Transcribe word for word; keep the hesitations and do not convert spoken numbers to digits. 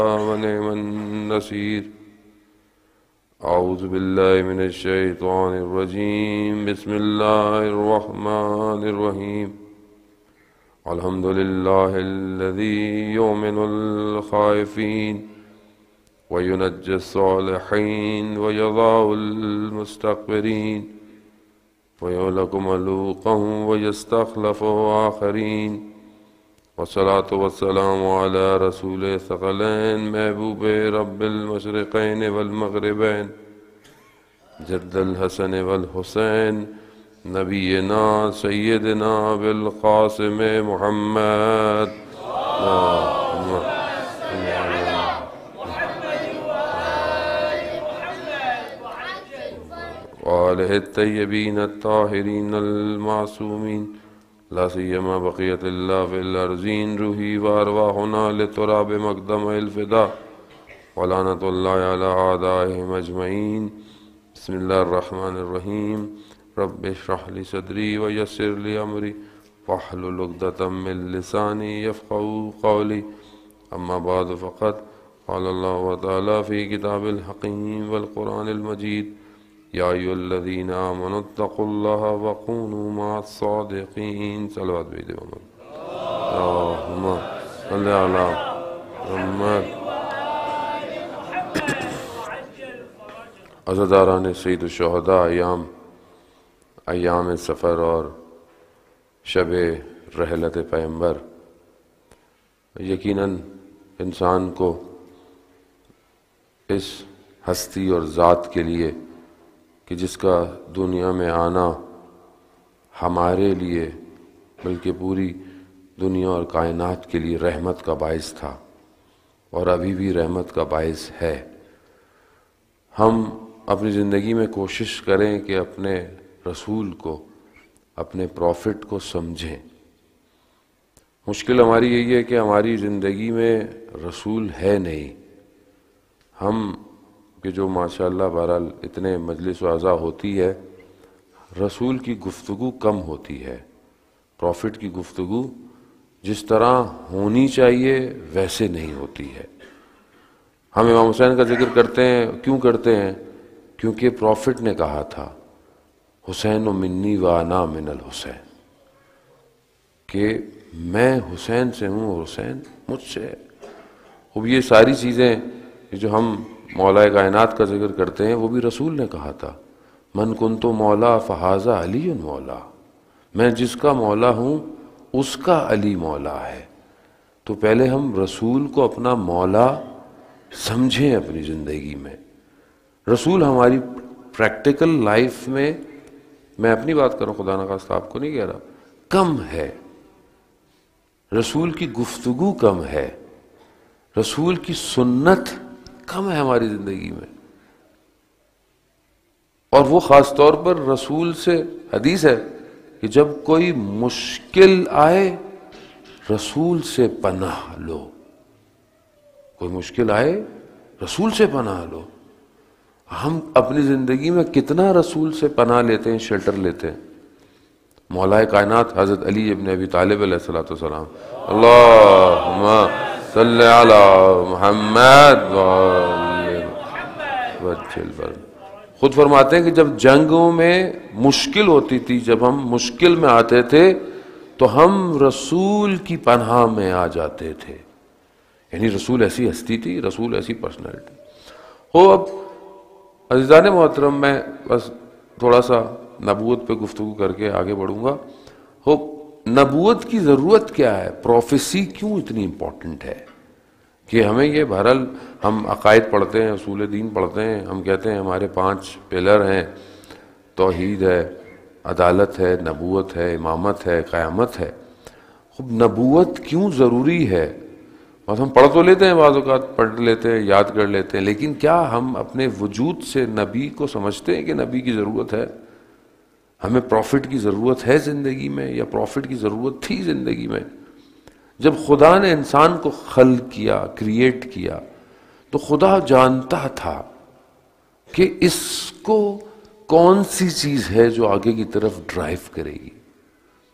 ونعم النصير. أعوذ بالله من الشيطان الرجيم. بسم الله الرحمن الرحيم. الحمد لله الذي يؤمن الخائفين وينجي الصالحين ويضع المستكبرين ويهلك ملوكهم ويستخلف آخرين. والصلاة والسلام على رسول الثقلين محبوب رب المشرقين والمغربين جد الحسن والحسين نبينا سيدنا بالقاسم محمد. اللهم صل على وآله الطيبين الطاهرين المعصومين لا سيما بقية الله في الأرضين. روحي وأرواحنا لتراب مقدم الفداء ولعنة الله على أعدائهم أجمعين. بسم الله الرحمن الرحيم. رب اشرح لي صدري ويسر لي أمري واحلل عقدة من لساني يفقهوا قولي. أما بعد فقد قال الله تعالى في كتاب الحكيم والقرآن المجيد: يا أيها الذين آمنوا اتقوا الله وكونوا مع الصادقين. صلوات بيد محمد. اللهم صل على محمد. عزاداران سید الشہداء، ایام ایام سفر اور شب رحلت پیغمبر، یقیناً انسان کو اس ہستی اور ذات کے لیے کہ جس کا دنیا میں آنا ہمارے لیے بلکہ پوری دنیا اور کائنات کے لیے رحمت کا باعث تھا اور ابھی بھی رحمت کا باعث ہے، ہم اپنی زندگی میں کوشش کریں کہ اپنے رسول کو، اپنے پروفٹ کو سمجھیں۔ مشکل ہماری یہی ہے کہ ہماری زندگی میں رسول ہے نہیں۔ ہم کہ جو ماشاءاللہ بہرحال اتنے مجلس و عزا ہوتی ہے، رسول کی گفتگو کم ہوتی ہے، پروفٹ کی گفتگو جس طرح ہونی چاہیے ویسے نہیں ہوتی ہے۔ ہم امام حسین کا ذکر کرتے ہیں، کیوں کرتے ہیں؟ کیونکہ پروفٹ نے کہا تھا حسین و منی و انا من الحسین، کہ میں حسین سے ہوں اور حسین مجھ سے ہے۔ اب یہ ساری چیزیں جو ہم مولا کائنات کا ذکر کرتے ہیں وہ بھی رسول نے کہا تھا، من کنت مولا فہذا علی مولا، میں جس کا مولا ہوں اس کا علی مولا ہے۔ تو پہلے ہم رسول کو اپنا مولا سمجھیں اپنی زندگی میں۔ رسول ہماری پریکٹیکل لائف میں، میں اپنی بات کروں، خدا نخواستہ آپ کو نہیں کہہ رہا، کم ہے۔ رسول کی گفتگو کم ہے، رسول کی سنت کم ہے ہماری زندگی میں، اور وہ خاص طور پر رسول سے حدیث ہے کہ جب کوئی مشکل آئے رسول سے پناہ لو، کوئی مشکل آئے رسول سے پناہ لو۔ ہم اپنی زندگی میں کتنا رسول سے پناہ لیتے ہیں، شیلٹر لیتے ہیں۔ مولا کائنات حضرت علی ابن ابی طالب علیہ الصلوۃ والسلام، اللہم صلی علی محمد خود فرماتے ہیں کہ جب جنگوں میں مشکل ہوتی تھی، جب ہم مشکل میں آتے تھے تو ہم رسول کی پناہ میں آ جاتے تھے۔ یعنی رسول ایسی ہستی تھی، رسول ایسی پرسنالٹی ہو۔ اب عزیزان محترم، میں بس تھوڑا سا نبوت پہ گفتگو کر کے آگے بڑھوں گا۔ ہو نبوت کی ضرورت کیا ہے؟ پروفیسی کیوں اتنی امپورٹنٹ ہے کہ ہمیں یہ بہرحال ہم عقائد پڑھتے ہیں، اصول دین پڑھتے ہیں، ہم کہتے ہیں ہمارے پانچ پلر ہیں، توحید ہے، عدالت ہے، نبوت ہے، امامت ہے، قیامت ہے۔ خب نبوت کیوں ضروری ہے؟ بس ہم پڑھ تو لیتے ہیں، بعض اوقات پڑھ لیتے ہیں، یاد کر لیتے ہیں، لیکن کیا ہم اپنے وجود سے نبی کو سمجھتے ہیں کہ نبی کی ضرورت ہے؟ ہمیں پروفٹ کی ضرورت ہے زندگی میں، یا پروفٹ کی ضرورت تھی زندگی میں؟ جب خدا نے انسان کو خلق کیا، کریٹ کیا، تو خدا جانتا تھا کہ اس کو کون سی چیز ہے جو آگے کی طرف ڈرائیو کرے گی۔